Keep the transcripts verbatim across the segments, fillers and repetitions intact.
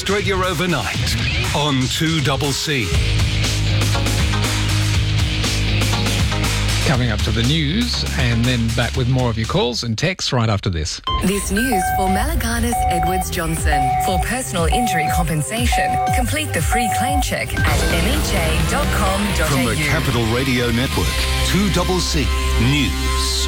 Australia Overnight on two C C. Coming up to the news and then back with more of your calls and texts right after this. This news for Malaganas Edwards Johnson. For personal injury compensation, complete the free claim check at m h a dot com dot a u. From the Capital Radio Network, two C C News.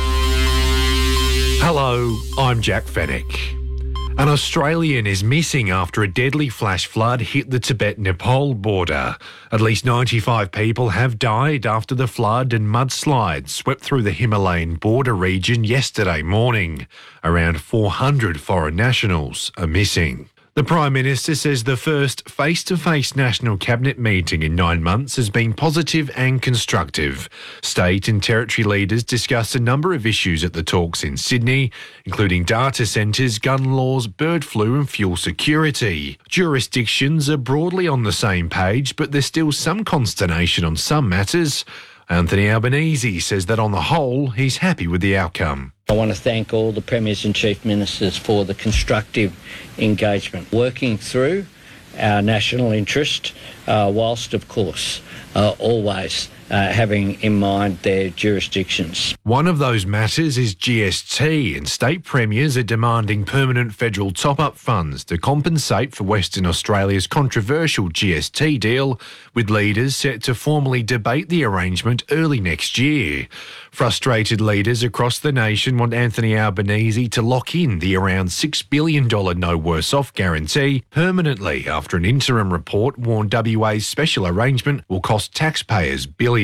Hello, I'm Jack Fennick. An Australian is missing after a deadly flash flood hit the Tibet-Nepal border. At least ninety-five people have died after the flood and mudslides swept through the Himalayan border region yesterday morning. Around four hundred foreign nationals are missing. The Prime Minister says the first face-to-face National Cabinet meeting in nine months has been positive and constructive. State and territory leaders discussed a number of issues at the talks in Sydney, including data centres, gun laws, bird flu and fuel security. Jurisdictions are broadly on the same page, but there's still some consternation on some matters. Anthony Albanese says that on the whole, he's happy with the outcome. I want to thank all the Premiers and Chief Ministers for the constructive engagement, working through our national interest, uh, whilst, of course, uh, always uh, having in mind their jurisdictions. One of those matters is G S T, and state premiers are demanding permanent federal top-up funds to compensate for Western Australia's controversial G S T deal, with leaders set to formally debate the arrangement early next year. Frustrated leaders across the nation want Anthony Albanese to lock in the around six billion dollars No Worse Off guarantee permanently after an interim report warned W A's special arrangement will cost taxpayers billions.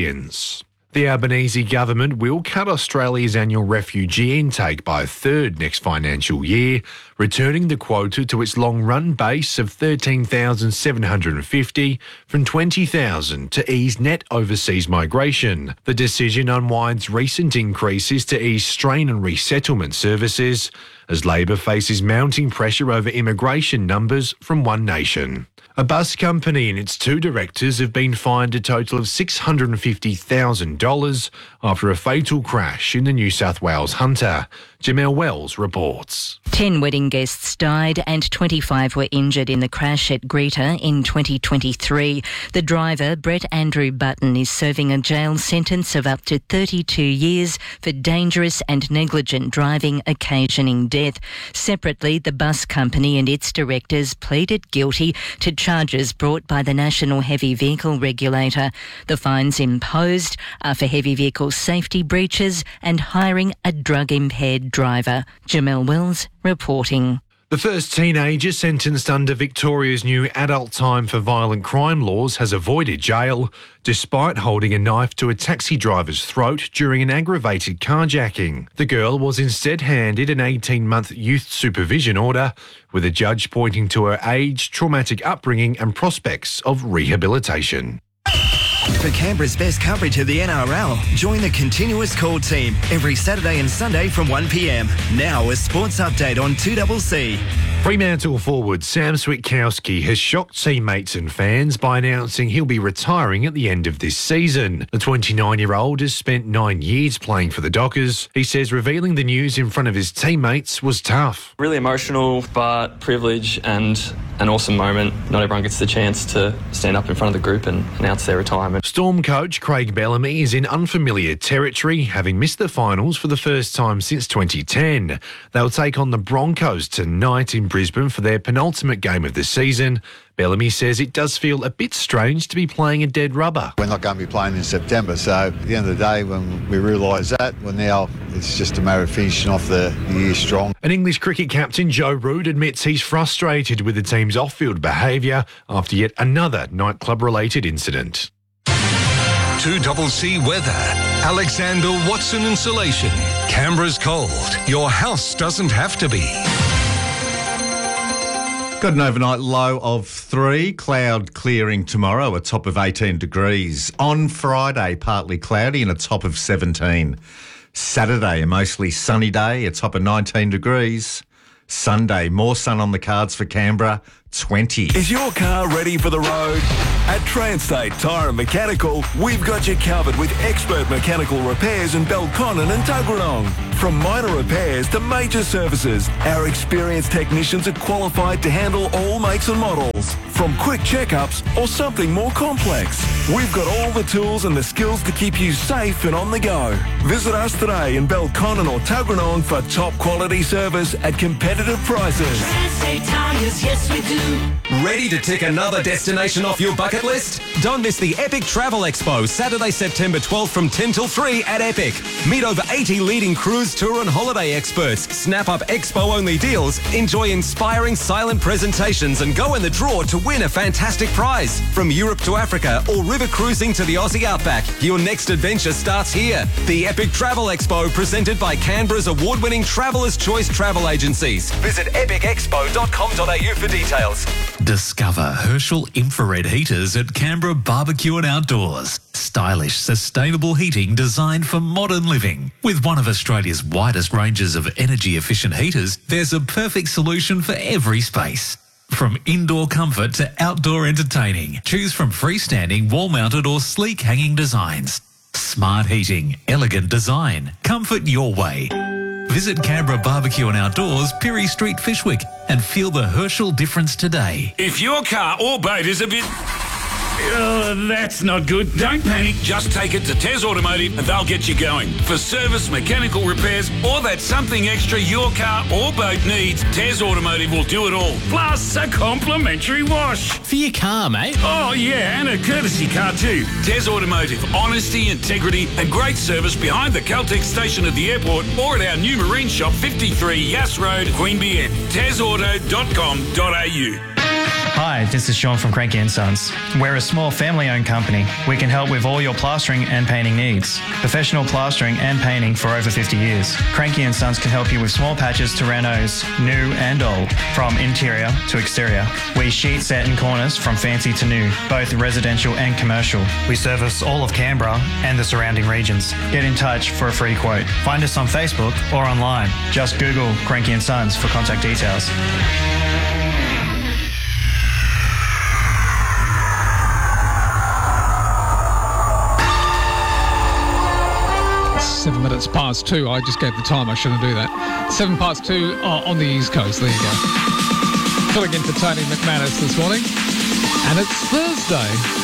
The Albanese government will cut Australia's annual refugee intake by a third next financial year, returning the quota to its long-run base of thirteen thousand seven hundred fifty from twenty thousand to ease net overseas migration. The decision unwinds recent increases to ease strain on resettlement services as Labor faces mounting pressure over immigration numbers from One Nation. A bus company and its two directors have been fined a total of six hundred fifty thousand dollars after a fatal crash in the New South Wales Hunter. Jamel Wells reports. Ten wedding guests died and twenty-five were injured in the crash at Greta in twenty twenty-three. The driver, Brett Andrew Button, is serving a jail sentence of up to thirty-two years for dangerous and negligent driving occasioning death. Separately, the bus company and its directors pleaded guilty to charges brought by the National Heavy Vehicle Regulator. The fines imposed are for heavy vehicle safety breaches and hiring a drug-impaired driver. Jamel Wells reporting. The first teenager sentenced under Victoria's new adult time for violent crime laws has avoided jail, despite holding a knife to a taxi driver's throat during an aggravated carjacking. The girl was instead handed an eighteen-month youth supervision order, with a judge pointing to her age, traumatic upbringing and prospects of rehabilitation. For Canberra's best coverage of the N R L, join the Continuous Call team every Saturday and Sunday from one p m. Now a sports update on two C C. Fremantle forward Sam Switkowski has shocked teammates and fans by announcing he'll be retiring at the end of this season. The twenty-nine-year-old has spent nine years playing for the Dockers. He says revealing the news in front of his teammates was tough. Really emotional, but privilege and an awesome moment. Not everyone gets the chance to stand up in front of the group and announce their retirement. Storm coach Craig Bellamy is in unfamiliar territory, having missed the finals for the first time since twenty ten. They'll take on the Broncos tonight in Brisbane for their penultimate game of the season. Bellamy says it does feel a bit strange to be playing a dead rubber. We're not going to be playing in September, so at the end of the day, when we realise that, well, now it's just a matter of finishing off the year strong. An English cricket captain, Joe Root, admits he's frustrated with the team's off-field behaviour after yet another nightclub-related incident. two C C weather. Alexander Watson Insulation. Canberra's cold. Your house doesn't have to be. Got an overnight low of three, cloud clearing tomorrow, a top of eighteen degrees. On Friday, partly cloudy and a top of seventeen. Saturday, a mostly sunny day, a top of nineteen degrees. Sunday, more sun on the cards for Canberra, twenty. Is your car ready for the road? At Transtate Tyre and Mechanical, we've got you covered with expert mechanical repairs in Belconnen and Tuggeranong. From minor repairs to major services, our experienced technicians are qualified to handle all makes and models. From quick checkups or something more complex, we've got all the tools and the skills to keep you safe and on the go. Visit us today in Belconnen or Tuggeranong for top quality service at competitive prices. Transtate Tyres, yes we do. Ready to tick another destination off your bucket list? Don't miss the Epic Travel Expo, Saturday, September twelfth from ten till three at Epic. Meet over eighty leading cruise, tour and holiday experts. Snap up expo-only deals, enjoy inspiring silent presentations and go in the draw to win a fantastic prize. From Europe to Africa or river cruising to the Aussie Outback, your next adventure starts here. The Epic Travel Expo, presented by Canberra's award-winning Traveller's Choice Travel Agencies. Visit epic expo dot com dot a u for details. Discover Herschel infrared heaters at Canberra Barbecue and Outdoors. Stylish, sustainable heating designed for modern living. With one of Australia's widest ranges of energy-efficient heaters, there's a perfect solution for every space. From indoor comfort to outdoor entertaining, choose from freestanding, wall-mounted or sleek hanging designs. Smart heating, elegant design, comfort your way. Visit Canberra Barbecue and Outdoors, Pirie Street, Fishwick, and feel the Herschel difference today. If your car or boat is a bit... Oh, that's not good. Don't panic. Just take it to Tez Automotive and they'll get you going. For service, mechanical repairs, or that something extra your car or boat needs, Tez Automotive will do it all. Plus a complimentary wash. For your car, mate. Oh, yeah, and a courtesy car too. Tez Automotive. Honesty, integrity, and great service behind the Caltex station at the airport or at our new marine shop, fifty-three Yass Road, Queanbeyan. tez auto dot com dot a u. Hi, this is Sean from Cranky and Sons. We're a small family-owned company. We can help with all your plastering and painting needs. Professional plastering and painting for over fifty years. Cranky and Sons can help you with small patches to renos, new and old, from interior to exterior. We sheet set in corners from fancy to new, both residential and commercial. We service all of Canberra and the surrounding regions. Get in touch for a free quote. Find us on Facebook or online. Just Google Cranky and Sons for contact details. Seven minutes past two. I just gave the time. I shouldn't do that. Seven past two oh, on the East Coast. There you go. Filling in for Tony McManus this morning. And it's Thursday.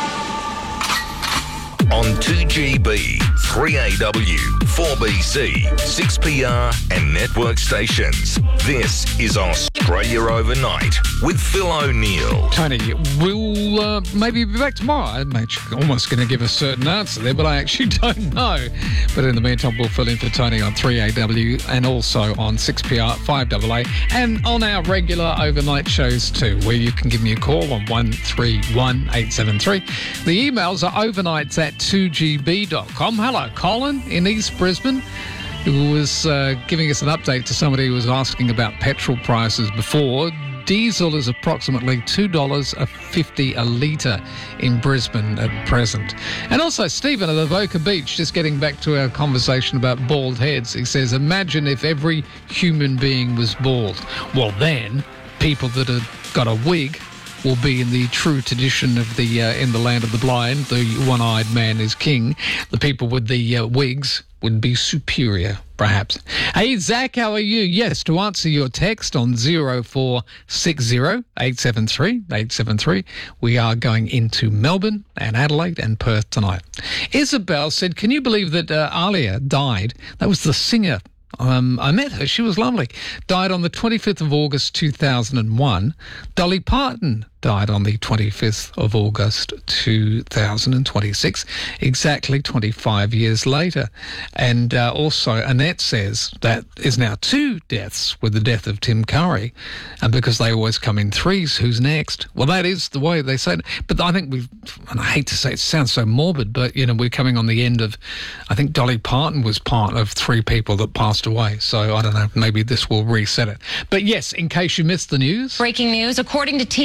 On two G B, three A W, four B C, six P R and network stations. This is Australia Overnight with Phil O'Neill. Tony, we'll uh, maybe be back tomorrow. I'm actually almost going to give a certain answer there, but I actually don't know. But in the meantime, we'll fill in for Tony on three A W and also on six P R, five A A, and on our regular overnight shows too, where you can give me a call on one three one eight seven three. The emails are overnights at two G B dot com. Hello, Colin in East Brisbane, who was uh, giving us an update to somebody who was asking about petrol prices before. Diesel is approximately two dollars fifty a litre in Brisbane at present. And also Stephen at Avoca Beach, just getting back to our conversation about bald heads. He says, imagine if every human being was bald. Well, then people that have got a wig will be in the true tradition of the uh, in the land of the blind, the one-eyed man is king. The people with the uh, wigs would be superior, perhaps. Hey, Zach, how are you? Yes, to answer your text on zero four six zero eight seven three eight seven three, we are going into Melbourne and Adelaide and Perth tonight. Isabel said, can you believe that uh, Alia died? That was the singer. Um, I met her. She was lovely. Died on the twenty-fifth of August two thousand one. Dolly Parton died on the twenty-fifth of August two thousand twenty-six, exactly twenty-five years later. And uh, also Annette says that is now two deaths with the death of Tim Curry, and because they always come in threes, who's next? Well, that is the way they say it. But I think we've, and I hate to say it, it sounds so morbid, but you know, we're coming on the end of, I think Dolly Parton was part of three people that passed away. So I don't know, maybe this will reset it. But yes, in case you missed the news. Breaking news, according to T M Z,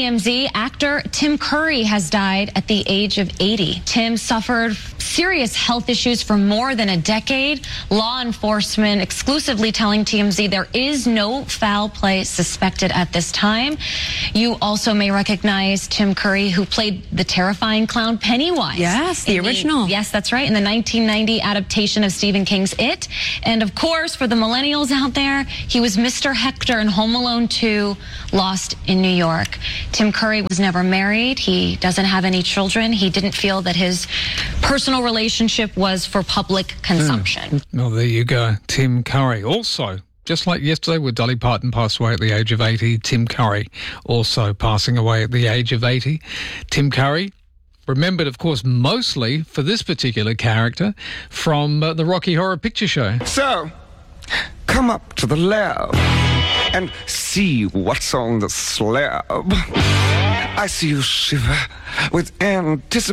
Today, actor Tim Curry has died at the age of eighty. Tim suffered serious health issues for more than a decade. Law enforcement exclusively telling T M Z there is no foul play suspected at this time. You also may recognize Tim Curry, who played the terrifying clown Pennywise. Yes, the in original. Yes, that's right, in the nineteen ninety adaptation of Stephen King's It. And of course, for the millennials out there, he was Mister Hector in Home Alone two, Lost in New York. Tim Curry was never married. He doesn't have any children. He didn't feel that his personal relationship was for public consumption. Mm. Well, there you go. Tim Curry. Also, just like yesterday where Dolly Parton passed away at the age of eighty, Tim Curry also passing away at the age of eighty. Tim Curry, remembered, of course, mostly for this particular character from uh, the Rocky Horror Picture Show. So, come up to the lab and see what's on the slab. I see you shiver with anticipation.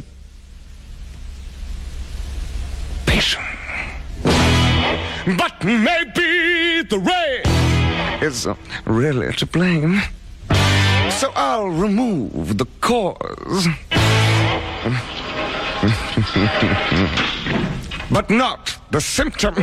But maybe the rain is uh, really to blame. So I'll remove the cause. But not the symptom.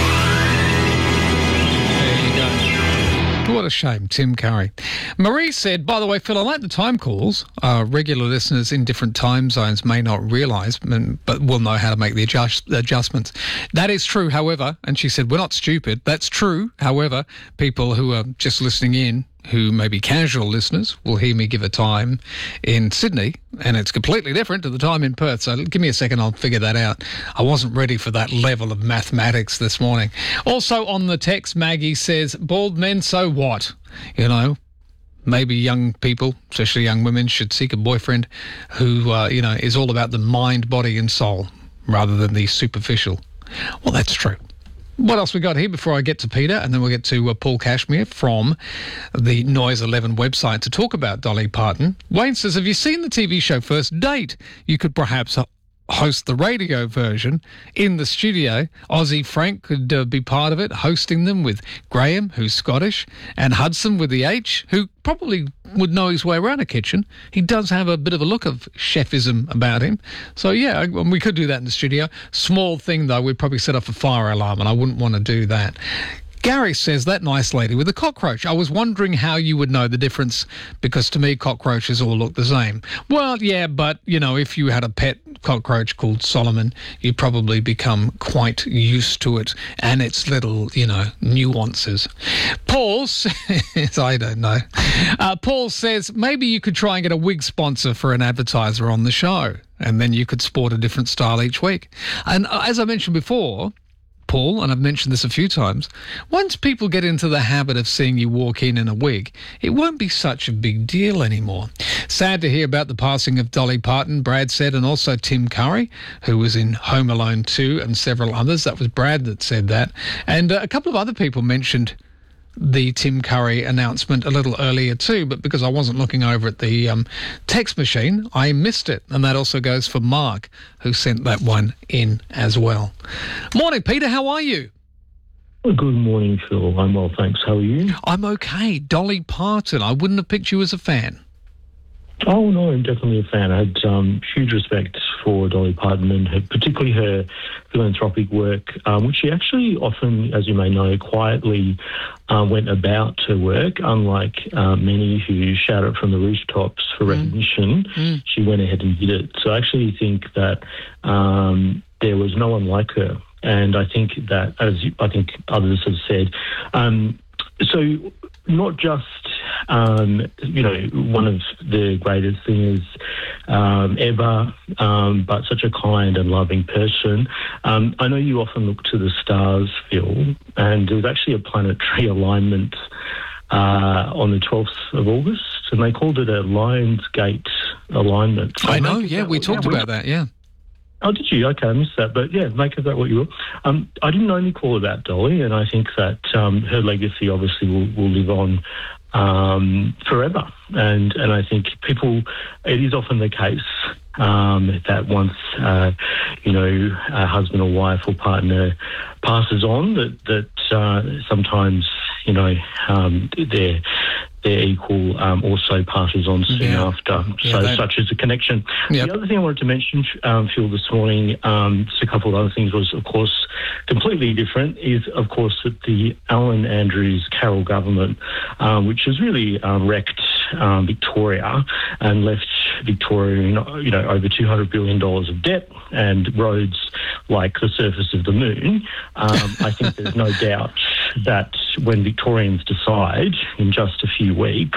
What a shame, Tim Curry. Marie said, by the way, Phil, I like the time calls. Uh, regular listeners in different time zones may not realise, but will know how to make the adjust- adjustments. That is true, however, and she said, we're not stupid. That's true. However, people who are just listening in, who may be casual listeners, will hear me give a time in Sydney, and it's completely different to the time in Perth. So give me a second, I'll figure that out. I wasn't ready for that level of mathematics this morning. Also on the text, Maggie says, bald men, so what? You know, maybe young people, especially young women, should seek a boyfriend who, uh, you know, is all about the mind, body and soul rather than the superficial. Well, that's true. What else we got here before I get to Peter, and then we'll get to uh, Paul Cashmere from the Noise eleven website to talk about Dolly Parton. Wayne says, have you seen the T V show First Date? You could perhaps uh, host the radio version in the studio. Aussie Frank could uh, be part of it, hosting them with Graham, who's Scottish, and Hudson with the H, who probably would know his way around a kitchen. He does have a bit of a look of chefism about him. So, yeah, we could do that in the studio. Small thing, though, we'd probably set off a fire alarm, and I wouldn't want to do that. Gary says, that nice lady with the cockroach. I was wondering how you would know the difference, because to me, cockroaches all look the same. Well, yeah, but, you know, if you had a pet cockroach called Solomon, you'd probably become quite used to it and its little, you know, nuances. Paul says, I don't know. Uh, Paul says, maybe you could try and get a wig sponsor for an advertiser on the show, and then you could sport a different style each week. And as I mentioned before, Paul, and I've mentioned this a few times, once people get into the habit of seeing you walk in in a wig, it won't be such a big deal anymore. Sad to hear about the passing of Dolly Parton, Brad said, and also Tim Curry, who was in Home Alone two, and several others. That was Brad that said that. And uh, a couple of other people mentioned the Tim Curry announcement a little earlier too, but because I wasn't looking over at the um, text machine, I missed it. And that also goes for Mark, who sent that one in as well. Morning, Peter. How are you? Well, good morning, Phil. I'm well, thanks. How are you? I'm okay. Dolly Parton. I wouldn't have picked you as a fan. Oh, no, I'm definitely a fan. I had um, huge respect for Dolly Parton and her, particularly her philanthropic work, um, which she actually often, as you may know, quietly uh, went about her work. Unlike uh, many who shout it from the rooftops for mm. recognition, mm. she went ahead and did it. So I actually think that um, there was no one like her. And I think that, as I think others have said, um, so not just, um, you know, one of the greatest singers um, ever, um, but such a kind and loving person. Um, I know you often look to the stars, Phil, and there was actually a planetary alignment uh, on the twelfth of August, and they called it a Lionsgate alignment. So I know, yeah, we talked about that, yeah. Oh, did you? Okay, I missed that. But, yeah, make of that what you will. Um, I didn't only call her that, Dolly, and I think that um, her legacy obviously will, will live on um, forever. And and I think people, it is often the case um, that once, uh, you know, a husband or wife or partner passes on, that, that uh, sometimes you know, um, their their equal um, also passes on soon Yeah. after. Yeah, So that- such is the connection. Yep. The other thing I wanted to mention, um, Phil, this morning, um, just a couple of other things was, of course, completely different, is, of course, that the Alan Andrews Carroll government, um, which has really um, wrecked um, Victoria and left Victoria in, you know, over two hundred billion dollars of debt and roads like the surface of the moon. Um, I think there's no doubt that when Victorians decide in just a few weeks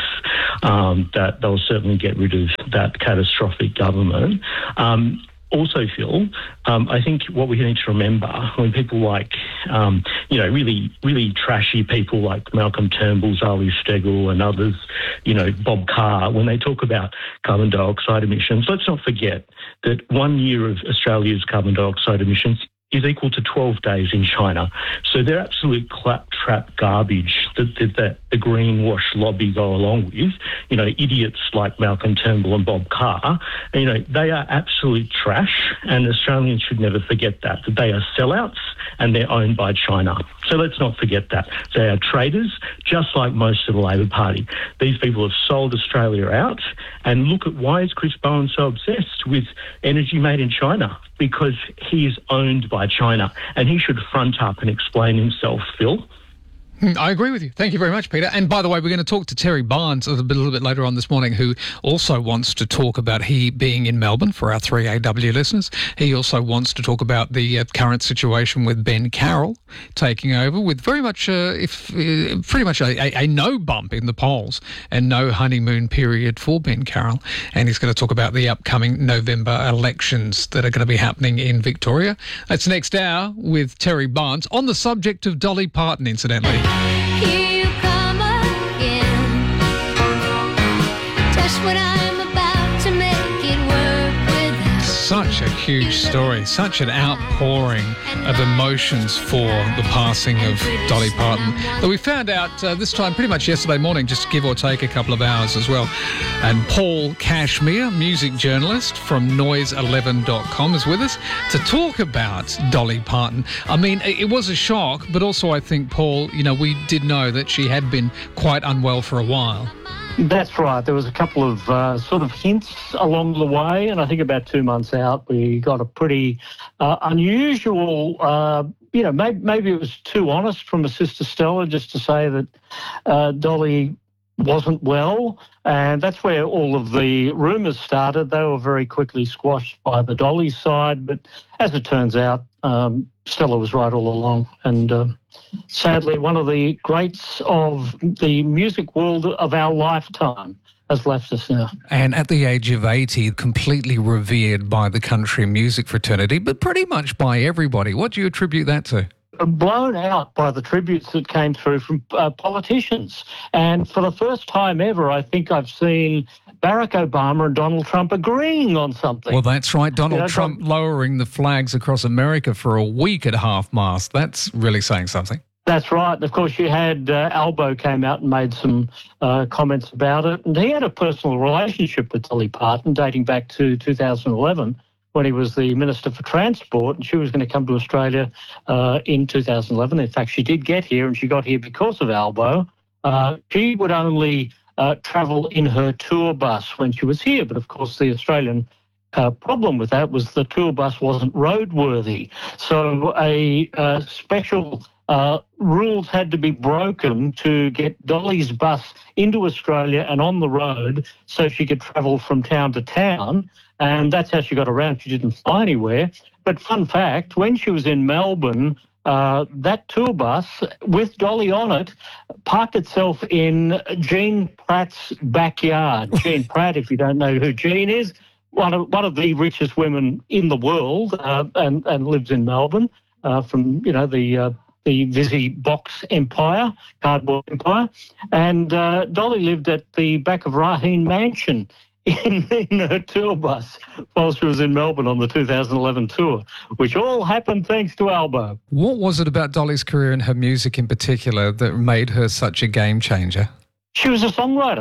um, that they'll certainly get rid of that catastrophic government. Um, Also, Phil, um, I think what we need to remember when people like, um, you know, really, really trashy people like Malcolm Turnbull, Zali Steggall and others, you know, Bob Carr, when they talk about carbon dioxide emissions, let's not forget that one year of Australia's carbon dioxide emissions is equal to twelve days in China. So they're absolute claptrap garbage that, that, that the greenwash lobby go along with. You know, idiots like Malcolm Turnbull and Bob Carr, and, you know, they are absolute trash, and Australians should never forget that, that they are sellouts and they're owned by China. So let's not forget that. They are traitors, just like most of the Labor Party. These people have sold Australia out, and look at why is Chris Bowen so obsessed with energy made in China? Because he is owned by China, and he should front up and explain himself, Phil. I agree with you. Thank you very much, Peter. And by the way, we're going to talk to Terry Barnes a little bit, a little bit later on this morning, who also wants to talk about he being in Melbourne for our three A W listeners. He also wants to talk about the uh, current situation with Ben Carroll taking over with very much, uh, if uh, pretty much a, a, a no bump in the polls and no honeymoon period for Ben Carroll. And he's going to talk about the upcoming November elections that are going to be happening in Victoria. That's next hour with Terry Barnes on the subject of Dolly Parton, incidentally. Here you come again, just when I'm about to make it work without. Such a huge story, such an outpouring of emotions for the passing of Dolly Parton that we found out uh, this time pretty much yesterday morning, just give or take a couple of hours as well. And Paul Cashmere, music journalist from noise eleven dot com, is with us to talk about Dolly Parton. I mean, it was a shock, but also I think, Paul, you know, we did know that she had been quite unwell for a while. That's right. There was a couple of uh, sort of hints along the way, and I think about two months out, we got a pretty uh, unusual, uh, you know, maybe, maybe it was too honest from her sister Stella just to say that uh, Dolly wasn't well, and that's where all of the rumours started. They were very quickly squashed by the Dolly side, but as it turns out, um, Stella was right all along, and uh, sadly, one of the greats of the music world of our lifetime has left us now. And at the age of eighty, completely revered by the country music fraternity, but pretty much by everybody. What do you attribute that to? Blown out by the tributes that came through from uh, politicians. And for the first time ever, I think I've seen Barack Obama and Donald Trump agreeing on something. Well, that's right. Donald You know, Trump lowering the flags across America for a week at half-mast. That's really saying something. That's right. And of course, you had uh, Albo came out and made some uh, comments about it. And he had a personal relationship with Dolly Parton dating back to two thousand eleven when he was the Minister for Transport, and she was going to come to Australia uh, in two thousand eleven. In fact, she did get here, and she got here because of Albo. Uh, she would only uh, travel in her tour bus when she was here. But of course, the Australian uh, problem with that was the tour bus wasn't roadworthy. So a uh, special uh, rules had to be broken to get Dolly's bus into Australia and on the road so she could travel from town to town. And that's how she got around. She didn't fly anywhere. But fun fact, when she was in Melbourne, uh, that tour bus with Dolly on it parked itself in Jean Pratt's backyard. Jean Pratt, if you don't know who Jean is, one of one of the richest women in the world, uh, and and lives in Melbourne uh, from you know the uh, the Visi box empire, cardboard empire, and uh, Dolly lived at the back of Raheen Mansion in, in her tour bus while she was in Melbourne on the two thousand eleven tour, which all happened thanks to Albo. What was it about Dolly's career and her music in particular that made her such a game changer? She was a songwriter.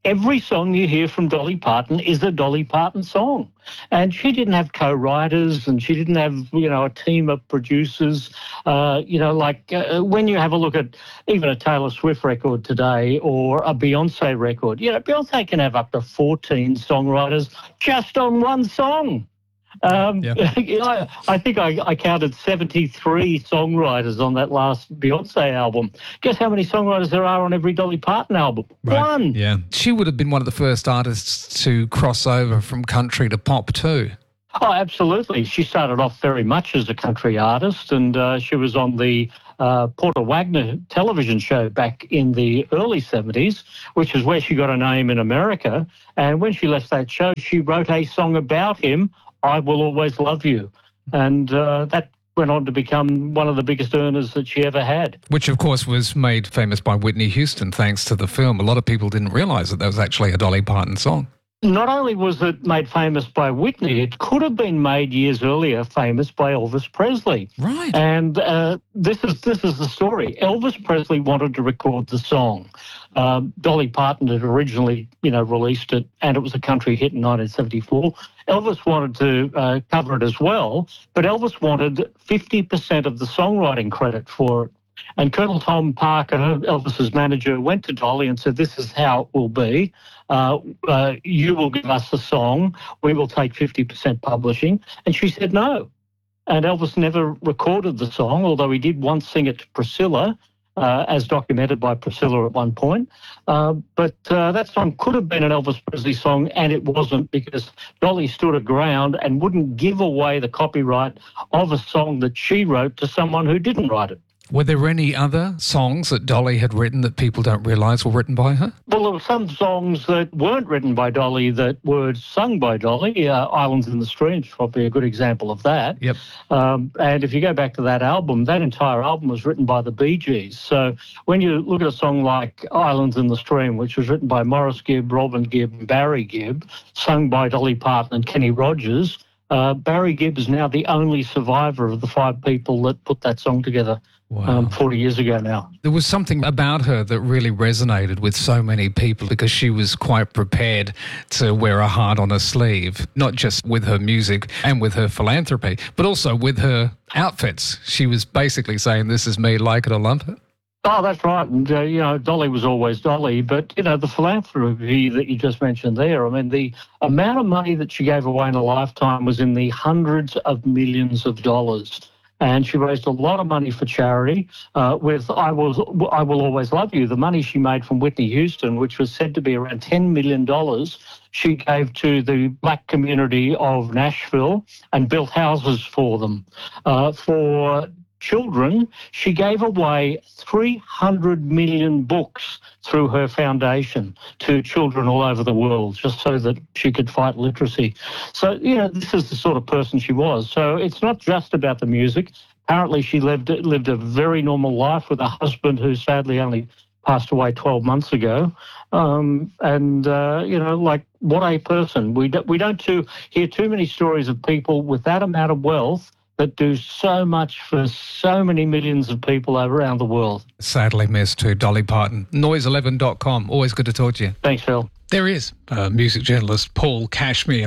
every song you hear from Dolly Parton is a Dolly Parton song. And she didn't have co-writers and she didn't have, you know, a team of producers. Uh, you know, like uh, when you have a look at even a Taylor Swift record today or a Beyonce record, you know, Beyonce can have up to fourteen songwriters just on one song. Um, yeah. I, I think I, I counted seventy-three songwriters on that last Beyonce album. Guess how many songwriters there are on every Dolly Parton album? Right. One. Yeah. She would have been one of the first artists to cross over from country to pop too. Oh, absolutely. She started off very much as a country artist, and uh, she was on the uh, Porter Wagner television show back in the early seventies, which is where she got her name in America. And when she left that show, she wrote a song about him, I Will Always Love You. And uh, that went on to become one of the biggest earners that she ever had. Which, of course, was made famous by Whitney Houston thanks to the film. A lot of people didn't realise that that was actually a Dolly Parton song. Not only was it made famous by Whitney, it could have been made years earlier famous by Elvis Presley. Right. And uh, this is this is the story. Elvis Presley wanted to record the song. Um, Dolly Parton had originally, you know, released it, and it was a country hit in nineteen seventy-four. Elvis wanted to uh, cover it as well, but Elvis wanted fifty percent of the songwriting credit for it. And Colonel Tom Parker, Elvis's manager, went to Dolly and said, this is how it will be. Uh, uh, you will give us the song. We will take fifty percent publishing. And she said no. And Elvis never recorded the song, although he did once sing it to Priscilla, uh, as documented by Priscilla at one point. Uh, but uh, that song could have been an Elvis Presley song, and it wasn't, because Dolly stood her ground and wouldn't give away the copyright of a song that she wrote to someone who didn't write it. Were there any other songs that Dolly had written that people don't realise were written by her? Well, there were some songs that weren't written by Dolly that were sung by Dolly. Uh, Islands in the Stream is probably a good example of that. Yep. Um, and if you go back to that album, that entire album was written by the Bee Gees. So when you look at a song like Islands in the Stream, which was written by Morris Gibb, Robin Gibb and Barry Gibb, sung by Dolly Parton and Kenny Rogers, uh, Barry Gibb is now the only survivor of the five people that put that song together. Wow. Um, forty years ago now. There was something about her that really resonated with so many people because she was quite prepared to wear a heart on her sleeve, not just with her music and with her philanthropy, but also with her outfits. She was basically saying, this is me, like it or lump it. Oh, that's right. And, uh, you know, Dolly was always Dolly. But, you know, the philanthropy that you just mentioned there, I mean, the amount of money that she gave away in a lifetime was in the hundreds of millions of dollars. And she raised a lot of money for charity uh, with I Will, I Will Always Love You. The money she made from Whitney Houston, which was said to be around ten million dollars, she gave to the black community of Nashville and built houses for them. Uh, for children, she gave away three hundred million books through her foundation to children all over the world, just so that she could fight literacy. So, you know, this is the sort of person she was. So it's not just about the music. Apparently she lived lived a very normal life with a husband who sadly only passed away twelve months ago. Um, and, uh, you know, like, what a person. We, do, we don't too, hear too many stories of people with that amount of wealth that do so much for so many millions of people around the world. Sadly missed too, Dolly Parton. noise eleven dot com. Always good to talk to you. Thanks, Phil. There is uh, music journalist Paul Cashmere.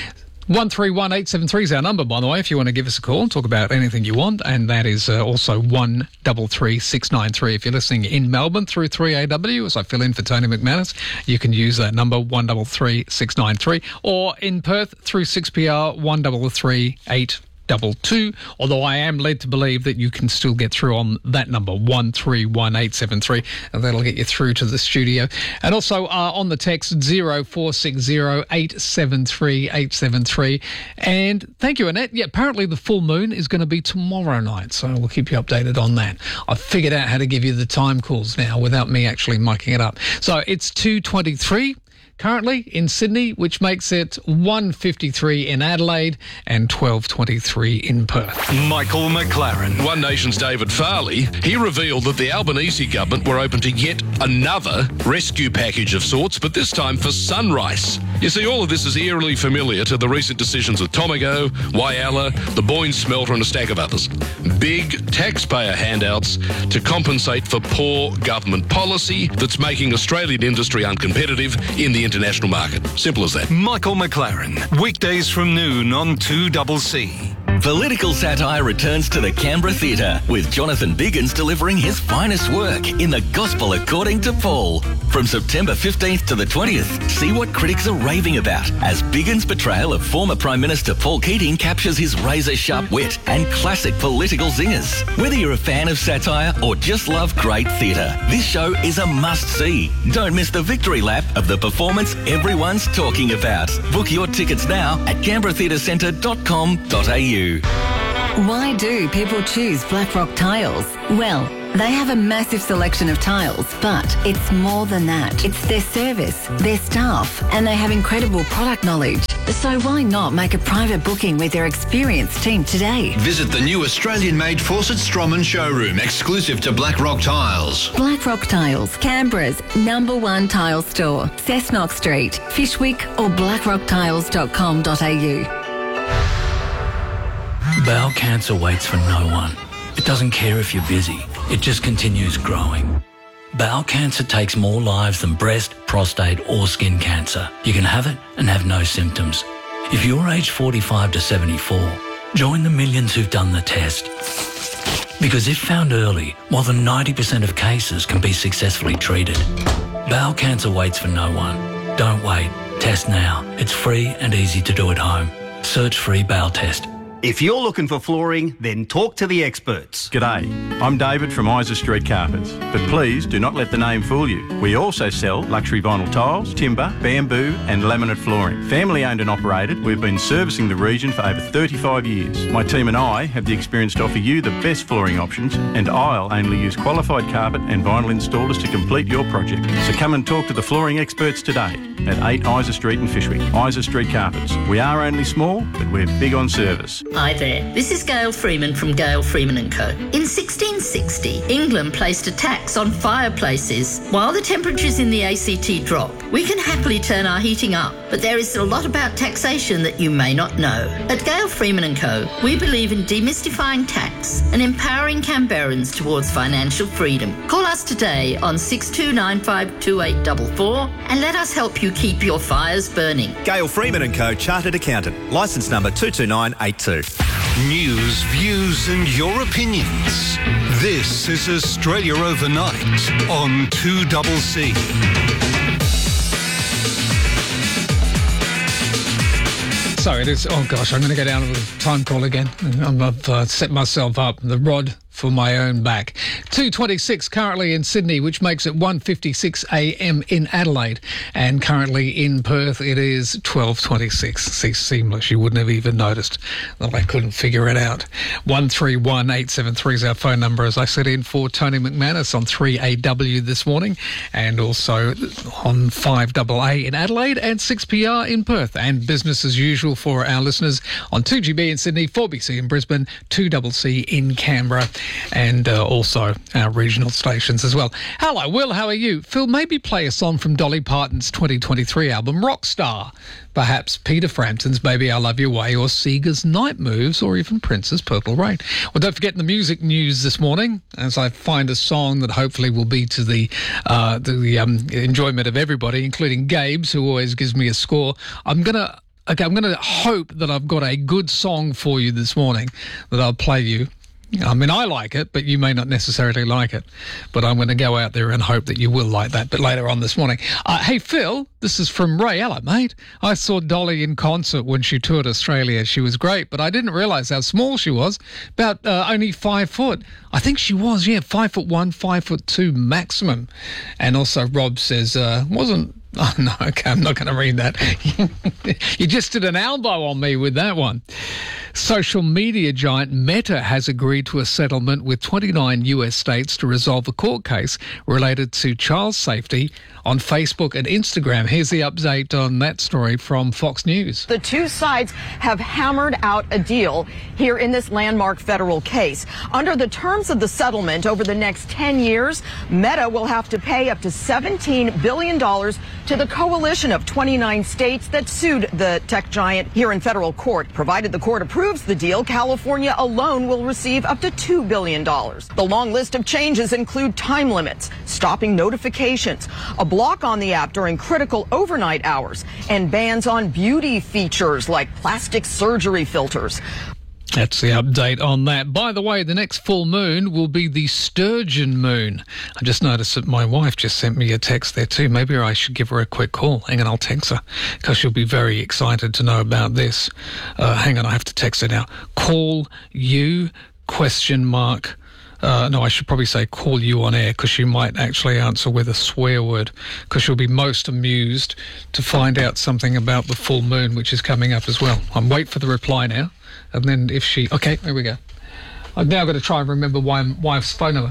one three one eight seven three is our number, by the way, if you want to give us a call and talk about anything you want. And that is uh, also one three three six nine three. If you're listening in Melbourne through three A W, as I fill in for Tony McManus, you can use that number, one three three six nine three. Or in Perth through six P R, one three three eight double two, although I am led to believe that you can still get through on that number, one three one eight seven three, and that'll get you through to the studio. And also uh, on the text, zero four six zero eight seven three eight seven three. And thank you, Annette. Yeah, apparently the full moon is going to be tomorrow night, so we'll keep you updated on that. I've figured out how to give you the time calls now without me actually miking it up. So it's two twenty-three. currently in Sydney, which makes it one fifty-three in Adelaide and twelve twenty-three in Perth. Michael McLaren. One Nation's David Farley, he revealed that the Albanese government were open to yet another rescue package of sorts, but this time for Sunrise. You see, all of this is eerily familiar to the recent decisions with Tomago, Whyalla, the Boyne Smelter and a stack of others. Big taxpayer handouts to compensate for poor government policy that's making Australian industry uncompetitive in the international market. Simple as that. Michael McLaren, weekdays from noon on two C C. Political satire returns to the Canberra Theatre, with Jonathan Biggins delivering his finest work in The Gospel According to Paul. From September fifteenth to the twentieth, see what critics are raving about as Biggins' portrayal of former Prime Minister Paul Keating captures his razor-sharp wit and classic political zingers. Whether you're a fan of satire or just love great theatre, this show is a must-see. Don't miss the victory lap of the performance everyone's talking about. Book your tickets now at canberra theatre centre dot com dot a u. Why do people choose Blackrock Tiles? Well, they have a massive selection of tiles, but it's more than that. It's their service, their staff, and they have incredible product knowledge. So why not make a private booking with their experienced team today? Visit the new Australian-made Fawcett Stroman showroom, exclusive to Blackrock Tiles. Blackrock Tiles, Canberra's number one tile store. Cessnock Street, Fishwick or blackrock tiles dot com dot a u. Bowel cancer waits for no one. It doesn't care if you're busy. It just continues growing. Bowel cancer takes more lives than breast, prostate or skin cancer. You can have it and have no symptoms. If you're aged forty-five to seventy-four, join the millions who've done the test. Because if found early, more than ninety percent of cases can be successfully treated. Bowel cancer waits for no one. Don't wait. Test now. It's free and easy to do at home. Search free bowel test. If you're looking for flooring, then talk to the experts. G'day, I'm David from Isa Street Carpets, but please do not let the name fool you. We also sell luxury vinyl tiles, timber, bamboo and laminate flooring. Family owned and operated, we've been servicing the region for over thirty-five years. My team and I have the experience to offer you the best flooring options, and I'll only use qualified carpet and vinyl installers to complete your project. So come and talk to the flooring experts today at eight Isa Street in Fishwick. Isa Street Carpets. We are only small, but we're big on service. Hi there, this is Gail Freeman from Gail Freeman and Co. In sixteen sixty, England placed a tax on fireplaces. While the temperatures in the A C T drop, we can happily turn our heating up, but there is a lot about taxation that you may not know. At Gail Freeman and Co, we believe in demystifying tax and empowering Canberrans towards financial freedom. Call us today on six two nine five two eight four four and let us help you keep your fires burning. Gail Freeman and Co, Chartered Accountant, licence number two two nine eight two. News, views and your opinions. This is Australia Overnight on two C C. So it is, oh gosh, I'm going to go down to the time call again. I've uh, set myself up, the rod for my own back. two twenty-six currently in Sydney, which makes it one fifty-six a m in Adelaide. And currently in Perth, it is twelve twenty-six. See, seamless. You wouldn't have even noticed that I couldn't figure it out. one three one eight seven three is our phone number, as I said, in for Tony McManus on three A W this morning, and also on five A A in Adelaide and six P R in Perth. And business as usual for our listeners on two G B in Sydney, four B C in Brisbane, two C C in Canberra, and uh, also our regional stations as well. Hello, Will, how are you? Phil, maybe play a song from Dolly Parton's twenty twenty-three album, Rockstar. Perhaps Peter Frampton's Baby I Love Your Way, or Seeger's Night Moves, or even Prince's Purple Rain. Well, don't forget the music news this morning, as I find a song that hopefully will be to the, uh, to the um, enjoyment of everybody, including Gabe's, who always gives me a score. I'm going to Okay, I'm going to hope that I've got a good song for you this morning that I'll play you. I mean, I like it, but you may not necessarily like it. But I'm going to go out there and hope that you will like that bit later on this morning. Uh, hey, Phil, this is from Ray. Hello, mate. I saw Dolly in concert when she toured Australia. She was great, but I didn't realise how small she was. About uh, only five foot. I think she was, yeah, five foot one, five foot two maximum. And also Rob says, uh, wasn't... Oh, no, okay, I'm not going to read that. You just did an elbow on me with that one. Social media giant Meta has agreed to a settlement with twenty-nine U S states to resolve a court case related to child safety on Facebook and Instagram. Here's the update on that story from Fox News. The two sides have hammered out a deal here in this landmark federal case. Under the terms of the settlement, over the next ten years, Meta will have to pay up to seventeen billion dollars to the coalition of twenty-nine states that sued the tech giant here in federal court. Provided the court approves the deal, California alone will receive up to two billion dollars. The long list of changes include time limits, stopping notifications, a block on the app during critical overnight hours, and bans on beauty features like plastic surgery filters. That's the update on that. By the way, the next full moon will be the Sturgeon moon. I just noticed that my wife just sent me a text there too. Maybe I should give her a quick call. Hang on, I'll text her because she'll be very excited to know about this. Uh, hang on, I have to text her now. Call you, question mark. Uh, no, I should probably say call you on air because she might actually answer with a swear word because she'll be most amused to find out something about the full moon, which is coming up as well. I'm wait for the reply now. And then if she... Okay, there we go. I've now got to try and remember my wife's phone number.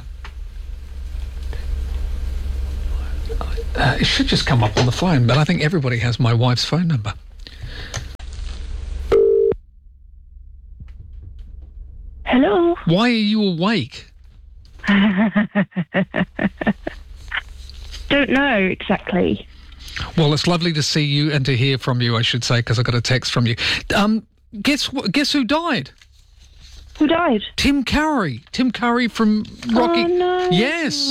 Uh, it should just come up on the phone, but I think everybody has my wife's phone number. Hello? Why are you awake? Don't know exactly. Well, it's lovely to see you and to hear from you, I should say, because I got a text from you. Um... Guess what? Guess who died? Who died? Tim Curry. Tim Curry from Rocky. Oh, no. Yes.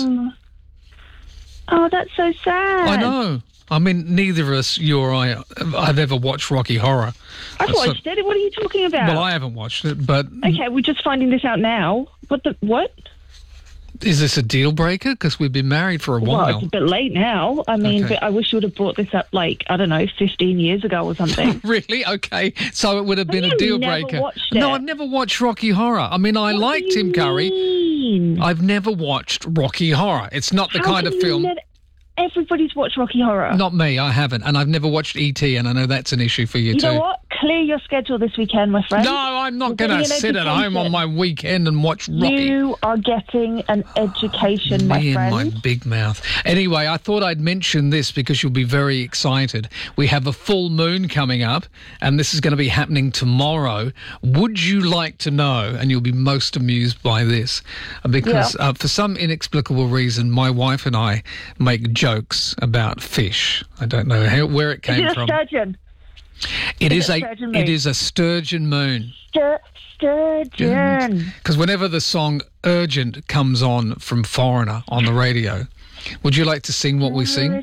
Oh, that's so sad. I know. I mean, neither of us, you or I, have ever watched Rocky Horror. I've So- watched it. What are you talking about? Well, I haven't watched it, but Okay, we're just finding this out now. What the... What? is this a deal breaker? Because we've been married for a Well, while. it's a bit late now. I mean, Okay. but I wish you would have brought this up, like, I don't know, fifteen years ago or something. Really? Okay. So it would have been a you deal never breaker. watched No, it? I've never watched Rocky Horror. I mean, I like Tim Curry. I've never watched Rocky Horror. It's not the How kind can of you film... let- Everybody's watched Rocky Horror. Not me, I haven't. And I've never watched E T, and I know that's an issue for you, You too. know what? Clear your schedule this weekend, my friend. No, I'm not You're going to getting an sit at home on education. my weekend and watch Rocky. You are getting an education, my Me and friend. my big mouth. Anyway, I thought I'd mention this because you'll be very excited. We have a full moon coming up, and this is going to be happening tomorrow. Would you like to know, and you'll be most amused by this, because Yeah. uh, for some inexplicable reason, my wife and I make jokes about fish. I don't know how, where it Is came it a from. sturgeon? It Is is it a sturgeon it moon? is a sturgeon moon. Stur- sturgeon. Because whenever the song Urgent comes on from Foreigner on the radio, would you like to sing what we sing?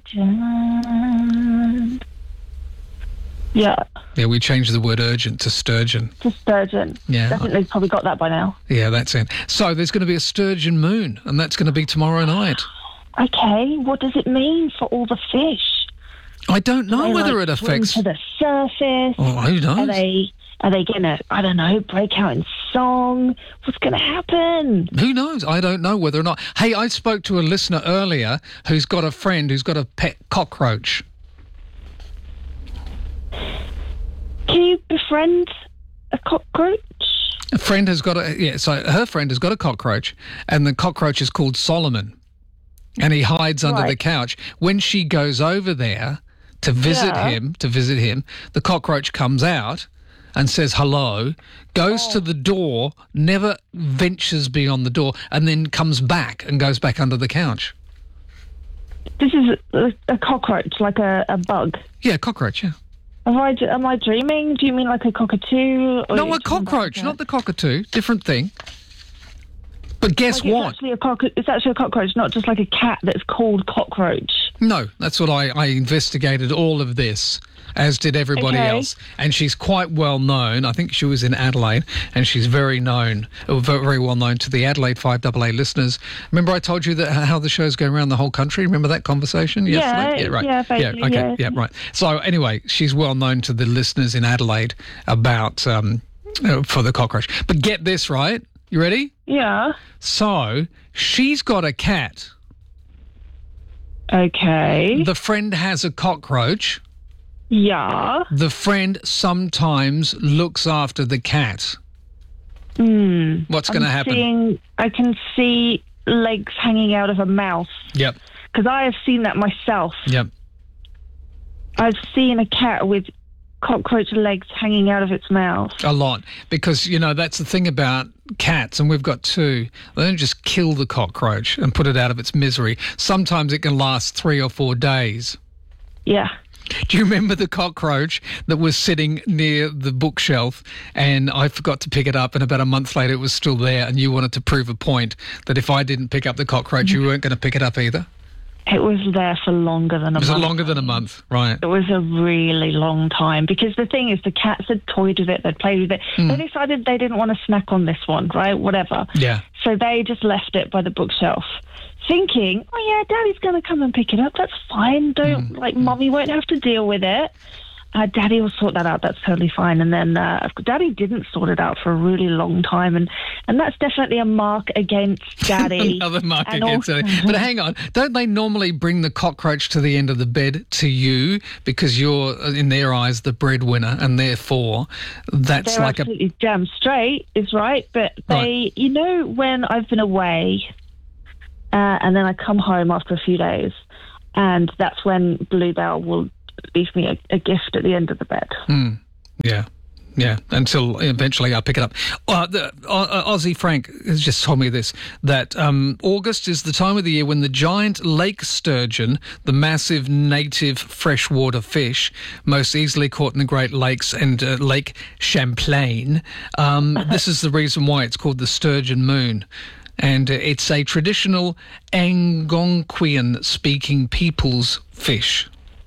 Sturgeon. Yeah, Yeah, we changed the word urgent to sturgeon. to sturgeon. Yeah. Definitely probably got that by now. Yeah, that's it. So there's going to be a sturgeon moon, and that's going to be tomorrow night. Okay, what does it mean for all the fish? I don't know Do they, whether like, it swim affects... to the surface. Oh, who knows? Are they are they gonna I don't know break out in song? What's gonna happen? Who knows? I don't know whether or not... Hey, I spoke to a listener earlier who's got a friend who's got a pet cockroach. Can you befriend a cockroach? A friend has got a... Yeah, so her friend has got a cockroach, and the cockroach is called Solomon, and he hides under Right. the couch. When she goes over there to visit Yeah. him, to visit him, the cockroach comes out and says hello, goes Oh. to the door, never ventures beyond the door, and then comes back and goes back under the couch. This is a, a cockroach, like a, a bug. Yeah, cockroach, yeah. Am I, am I dreaming? Do you mean like a cockatoo? Or No, you're a talking about cockroach, like a- not the cockatoo. Different thing. But guess like it's what? Actually a cock- it's actually a cockroach, not just like a cat that's called cockroach. No, that's what I, I investigated all of this, as did everybody Okay. else. And she's quite well known. I think she was in Adelaide, and she's very known, uh, very, very well known to the Adelaide five A A listeners. Remember I told you that how the show's going around the whole country? Remember that conversation yesterday? Yeah, right. yeah, vaguely, okay, yeah. yeah, right. So anyway, she's well known to the listeners in Adelaide about um, uh, for the cockroach. But get this, right? You ready? Yeah. So she's got a cat. Okay. The friend has a cockroach. Yeah. The friend sometimes looks after the cat. Mm. What's going to I'm happen? Seeing, I can see legs hanging out of a mouth. Yep. Because I have seen that myself. Yep. I've seen a cat with cockroach legs hanging out of its mouth. A lot. Because, you know, that's the thing about cats, and we've got two. They don't just kill the cockroach and put it out of its misery. Sometimes it can last three or four days. Yeah. Do you remember the cockroach that was sitting near the bookshelf and I forgot to pick it up, and about a month later it was still there, and you wanted to prove a point that if I didn't pick up the cockroach, you weren't going to pick it up either? It was there for longer than a Was month. it longer than a month? Right. It was a really long time, because the thing is, the cats had toyed with it, they'd played with it. Mm. They decided they didn't want to snack on this one, right? Whatever. Yeah. So they just left it by the bookshelf, thinking, oh yeah, Daddy's going to come and pick it up. That's fine. Don't, like, Mummy won't have to deal with it. Uh, Daddy will sort that out. That's totally fine. And then uh, Daddy didn't sort it out for a really long time. And, and that's definitely a mark against Daddy. Another mark And against also- it. But hang on, don't they normally bring the cockroach to the end of the bed to you because you're, in their eyes, the breadwinner, and therefore that's They're like a... absolutely damn straight, is right. But they, Right. you know, when I've been away uh, and then I come home after a few days, and that's when Bluebell will leave me a, a gift at the end of the bed. Mm, yeah. Yeah, until eventually I pick it up. Uh, the, uh, Aussie Frank has just told me this, that um, August is the time of the year when the giant lake sturgeon, the massive native freshwater fish, most easily caught in the Great Lakes and uh, Lake Champlain, um, this is the reason why it's called the sturgeon moon. And uh, it's a traditional Algonquian-speaking people's fish.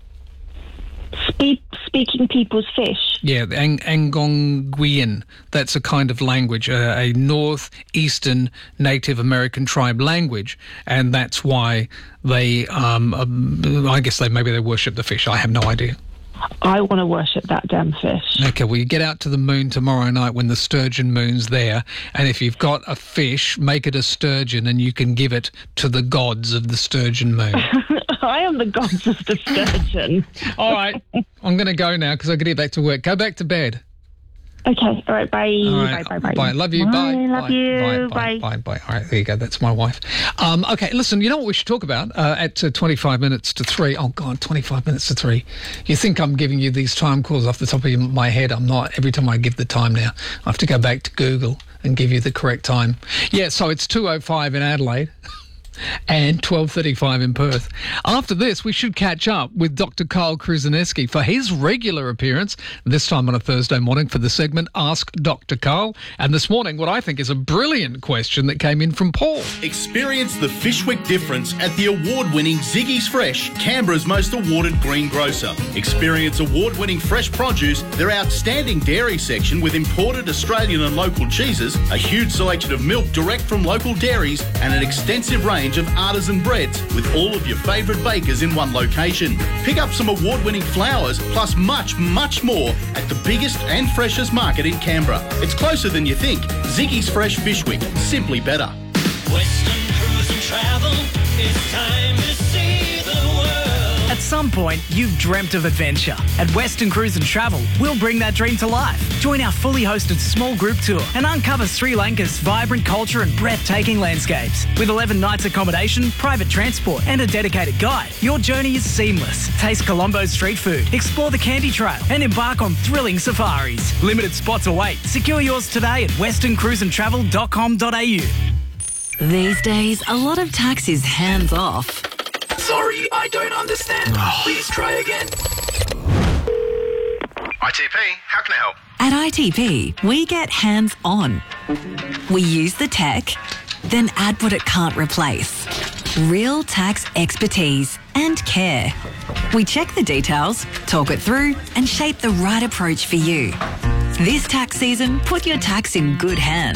Speak, speaking people's fish. Yeah, the Ang- Algonquian. That's a kind of language, uh, a northeastern Native American tribe language, and that's why they. Um, um, I guess they maybe they worship the fish. I have no idea. I want to worship that damn fish. Okay, well, you get out to the moon tomorrow night when the sturgeon moon's there, and if you've got a fish, make it a sturgeon, and you can give it to the gods of the sturgeon moon. I am the gods of the sturgeon. All right, I'm going to go now because I've got to get back to work. Go back to bed. Okay, all right, bye. All right, bye, bye, bye. Bye. Love you. Bye. Love bye. you. Bye. Bye. Bye. Bye. Bye. All right, there you go. That's my wife. Um, okay, listen, you know what we should talk about uh, at uh, twenty-five minutes to three? Oh, God, twenty-five minutes to three. You think I'm giving you these time calls off the top of my head. I'm not. Every time I give the time now, I have to go back to Google and give you the correct time. Yeah, so it's two oh five in Adelaide. And twelve thirty-five in Perth. After this, we should catch up with Doctor Carl Kruzaneski for his regular appearance, this time on a Thursday morning for the segment Ask Doctor Carl. And this morning, what I think is a brilliant question that came in from Paul. Experience the Fishwick difference at the award-winning Ziggy's Fresh, Canberra's most awarded greengrocer. Experience award-winning fresh produce, their outstanding dairy section with imported Australian and local cheeses, a huge selection of milk direct from local dairies, and an extensive range of artisan breads with all of your favourite bakers in one location. Pick up some award-winning flowers plus much, much more at the biggest and freshest market in Canberra. It's closer than you think. Ziggy's Fresh Fishwick, simply better. Western Cruise and Travel, it's time to see the world. At some point, you've dreamt of adventure. At Western Cruise and Travel, we'll bring that dream to life. Join our fully hosted small group tour and uncover Sri Lanka's vibrant culture and breathtaking landscapes. With eleven nights accommodation, private transport and a dedicated guide, your journey is seamless. Taste Colombo's street food, explore the Candy Trail and embark on thrilling safaris. Limited spots await. Secure yours today at western cruise and travel dot com dot a u. These days, a lot of tax is hands off. Sorry, I don't understand. Please try again. I T P, how can I help? At I T P, we get hands on. We use the tech, then add what it can't replace. Real tax expertise and care. We check the details, talk it through, and shape the right approach for you. This tax season, put your tax in good hands.